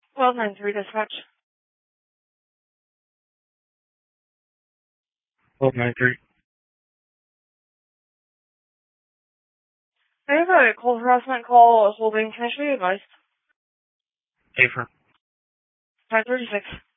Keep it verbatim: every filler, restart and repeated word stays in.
twelve nine three dispatch. twelve nine three. I have a cold harassment call holding. Can I show you advice? Affirm. five thirty-six.